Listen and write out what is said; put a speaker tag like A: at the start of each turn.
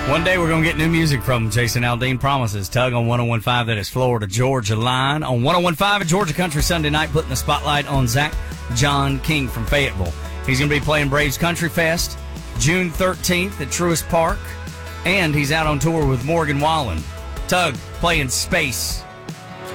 A: One day we're going to get new music from Jason Aldean promises. Tug on 101.5, that is Florida Georgia Line. On 101.5 at Georgia Country Sunday night, putting the spotlight on Zach John King from Fayetteville. He's going to be playing Braves Country Fest June 13th at Truist Park, and he's out on tour with Morgan Wallen. Tug playing Space